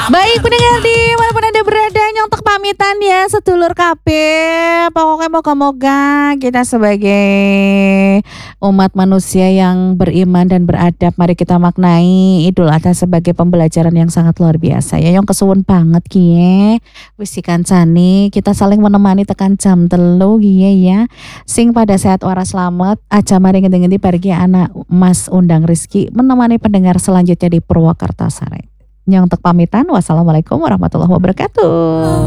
Baik pendengar di manapun Anda berada, nyontok pamitan ya sedulur kabeh. Pokoknya moga-moga kita sebagai umat manusia yang beriman dan beradab, mari kita maknai Idul Adha sebagai pembelajaran yang sangat luar biasa ya. Yang kesuwun banget kie. Wis dikancani kita saling menemani tekan jam 3 kie ya. Sing pada sehat waras selamat aja mari ngendi-ngendi pergi anak Mas Undang Rizky menemani pendengar selanjutnya di Purwakarta Sare. Nyontek pamitan, wassalamualaikum warahmatullahi wabarakatuh.